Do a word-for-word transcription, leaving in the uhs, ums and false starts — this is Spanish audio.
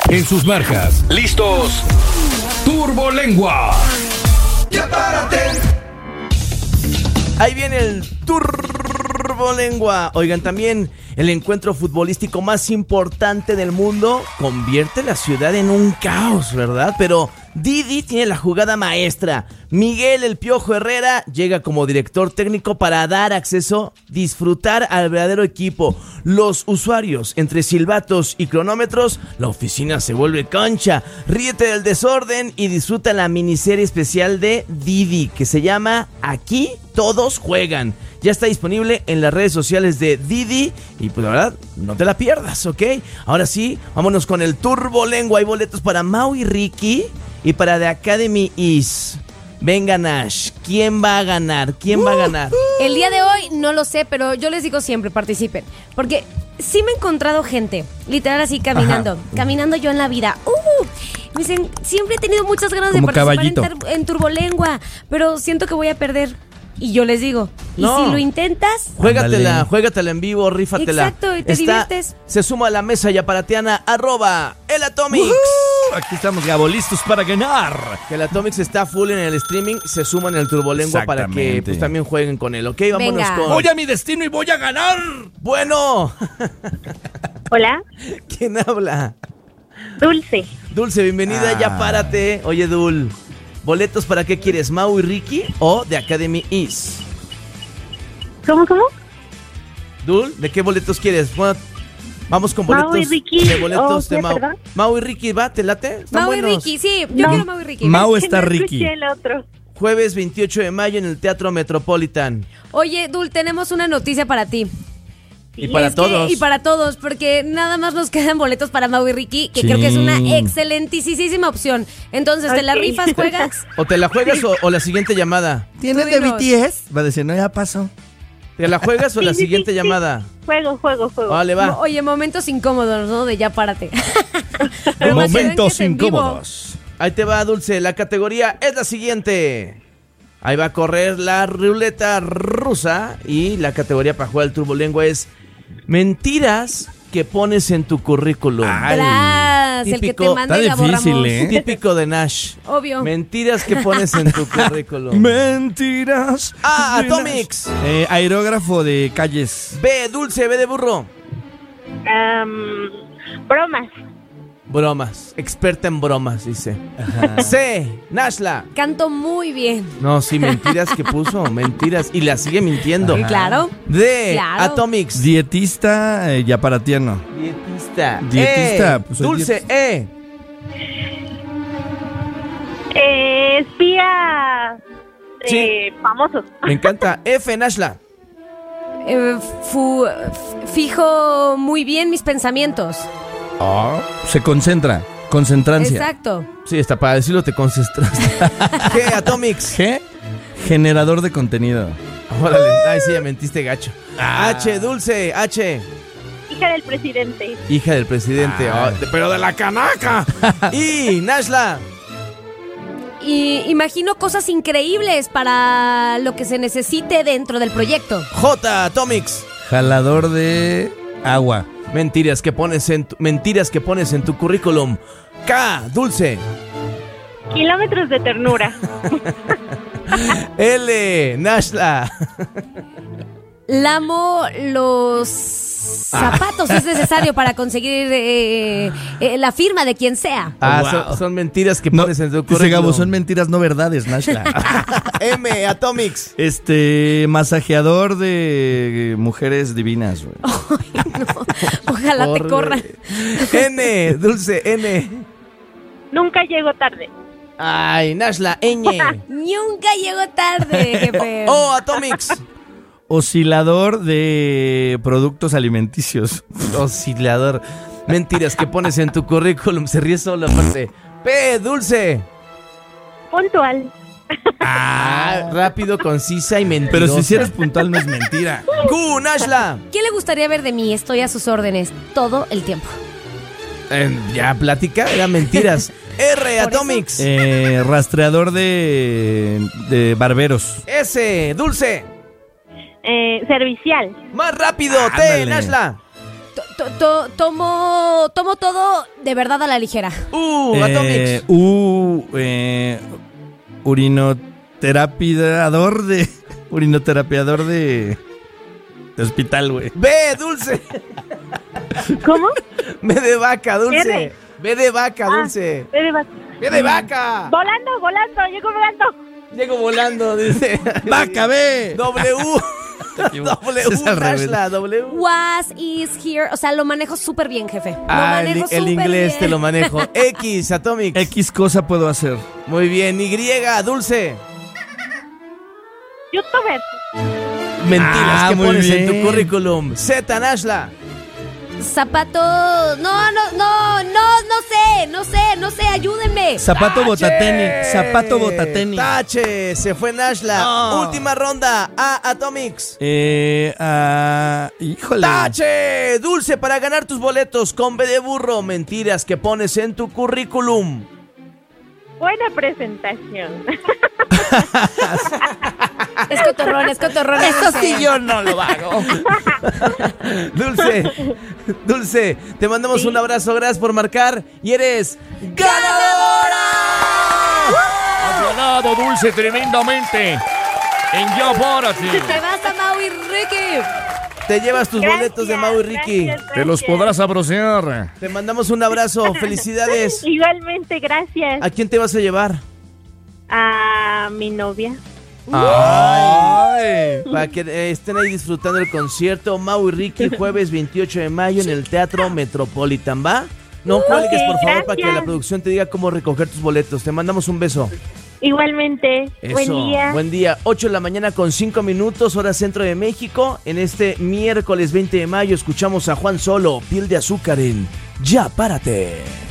En sus marcas, listos, Turbolengua. Ya párate. Ahí viene el Turbolengua. Oigan, también el encuentro futbolístico más importante del mundo convierte la ciudad en un caos, ¿verdad? Pero Didi tiene la jugada maestra. Miguel El Piojo Herrera llega como director técnico para dar acceso, disfrutar al verdadero equipo. Los usuarios, entre silbatos y cronómetros, la oficina se vuelve cancha. Ríete del desorden y disfruta la miniserie especial de Didi que se llama Aquí Todos Juegan. Ya está disponible en las redes sociales de Didi y pues la verdad, no te la pierdas, ¿ok? Ahora sí, vámonos con el Turbolengua. Hay boletos para Mau y Ricky y para The Academy Is. Venga, Nash, ¿quién va a ganar? ¿Quién va a ganar? El día de hoy no lo sé, pero yo les digo siempre, participen. Porque sí me he encontrado gente, literal así caminando, Ajá. caminando yo en la vida. Uh, me dicen, siempre he tenido muchas ganas Como de participar caballito. en, en Turbolengua, pero siento que voy a perder. Y yo les digo, ¿y No. si lo intentas? Juégatela, Ándale. juégatela en vivo, rífatela. Exacto, y te Está- diviertes. Se suma a la mesa yaparatiana, arroba el Atomics. ¡Woohoo! Aquí estamos, Gabo, listos para ganar. Que el Atomics está full en el streaming, se suma en el Turbolengua para que Exactamente. pues, también jueguen con él, ¿ok? Vámonos Venga. con... Voy a mi destino y voy a ganar. Bueno, Hola, ¿quién habla? Dulce. Dulce, bienvenida, Ah. ya párate. Oye, Dul, ¿boletos para qué quieres? ¿Mau y Ricky o The Academy Is? ¿Cómo, cómo? Dul, ¿de qué boletos quieres? Bueno, vamos con boletos Mau y Ricky. de boletos Oh, de ¿qué, Mau. perdón? Mau y Ricky, ¿va? ¿Te late? ¿Están Mau y buenos? Ricky, sí, yo No. quiero Mau y Ricky. Mau está No Ricky. escuché el otro. Jueves veintiocho de mayo en el Teatro Metropolitan. Oye, Dul, tenemos una noticia para ti. Y para es que- todos. y para todos, porque nada más nos quedan boletos para Mau y Ricky, que Sí. creo que es una excelentísima opción. Entonces, ¿te la Ok. rifas, juegas? ¿O te la juegas o, o la siguiente llamada? ¿Tienes Tú de dinos. B T S? Va a decir, no, ya pasó. ¿Te la juegas o la Sí, sí, siguiente sí, sí. llamada? Juego, juego, juego. Vale, va. Oye, momentos incómodos, ¿no? De ya párate. Pero más que ven que es en vivo. incómodos. Ahí te va, Dulce. La categoría es la siguiente. Ahí va a correr la ruleta rusa y la categoría para jugar el Turbolengua es mentiras que pones en tu currículum. Ay, Tras, el que típico. te manda Está Gabo difícil, Ramos. ¿eh? Típico de Nash. Obvio. Mentiras que pones en tu currículum. Mentiras. Ah, buenas. Atomics. Eh, aerógrafo de calles. B, Dulce, B de burro. Am, bromas. Bromas. Experta en bromas, dice. C, Nashla. Canto muy bien. No, sí, mentiras que puso. Mentiras. Y la sigue mintiendo. Sí, claro. D, Claro. Atomics. Dietista eh, yaparatiano. Dietista. Dietista, E, pues soy Dulce, E. Eh, espía. Sí. Eh, famosos. Me encanta. F, Nashla. Eh, fu- f- fijo muy bien mis pensamientos. Se concentra. Concentrancia. Exacto. Sí, está para decirlo te concentraste. G, Atomics. G. Generador de contenido. Órale. Ay, sí, ya mentiste gacho. H, Dulce, H. Hija del presidente. Hija del presidente. Ah. Oh, de- pero de la canaca. Y, Nashla. Y imagino cosas increíbles para lo que se necesite dentro del proyecto. J, Atomics. Jalador de agua. Mentiras que pones en tu, mentiras que pones en tu currículum. K, Dulce. Kilómetros de ternura. L, Nashla. Lamo los zapatos, es necesario para conseguir eh, eh, la firma de quien sea. Ah, Wow. son, son mentiras que No, pones en tu dice currículum. Gabo, son mentiras, no verdades, Nashla. M, Atomics. Este, masajeador de mujeres divinas, güey. Ojalá te Corre. corran. N, Dulce, N. Nunca llego tarde. Ay, Nashla, Ñ. Nunca llego tarde, jefe. O, Atomics. Oscilador de productos alimenticios. Oscilador. Mentiras que pones en tu currículum. Se ríe solo, aparte. P, Dulce. Puntual. Ah, rápido, concisa y mentirosa. Pero si hicieras puntual no es mentira. Q, Nashla. ¿Qué le gustaría ver de mí? Estoy a sus órdenes todo el tiempo. Eh, ya, plática, eran mentiras. R, Por Atomics. Eh, rastreador de, de barberos. S, Dulce. Eh, servicial. Más rápido, T, Ándale. Nashla. T- to- to- tomo, tomo todo de verdad a la ligera. Uh, Eh, Atomics. U, eh, urinoterapiador de... Urinoterapiador de... De hospital, güey. B, Dulce. ¿Cómo? B de vaca, Dulce. R. B de vaca, Ah, Dulce. B de vaca. B de vaca. Volando, volando, llego volando. Llego volando, dice. ¡Vaca, ve! W. W, Es al revés. Nashla, W. Was, is, here. O sea, lo manejo súper bien, jefe. Lo Ah, el, manejo el súper inglés bien. te lo manejo. X, Atomics. X cosa puedo hacer. Muy bien. Y, Dulce. YouTuber. Mentiras Ah, que muy pones en bien. tu currículum. Z, Nashla. Zapato. No, no, no, no, no sé, no sé, no sé, ayúdenme. Zapato ¡Tache! botatenis. Zapato botatenis. Tache, se fue Nashla. No. Última ronda. A, Atomics. Eh, ah, híjole. Tache, Dulce, para ganar tus boletos con B de burro. Mentiras que pones en tu currículum. Buena presentación. Es cotorrón, es cotorrón. Eso ese. sí yo no lo hago. Dulce, Dulce, te mandamos Sí. un abrazo, gracias por marcar y eres Has ganado, Dulce, tremendamente. En Ya Párate. Te vas a Mau y Ricky. Te llevas tus Gracias, boletos de Mau y Ricky. gracias, Te los gracias. podrás apreciar. Te mandamos un abrazo, felicidades. Igualmente, gracias. ¿A quién te vas a llevar? A mi novia. Ay, para que eh, estén ahí disfrutando el concierto Mau y Ricky jueves veintiocho de mayo en el Teatro Metropolitan, ¿va? No cuelgues, por favor, para que gracias. la producción te diga cómo recoger tus boletos. Te mandamos un beso. Igualmente. Eso, Buen día. Buen día. ocho de la mañana con cinco minutos, hora centro de México. En este miércoles veinte de mayo escuchamos a Juan Solo, Piel de Azúcar en Ya Párate.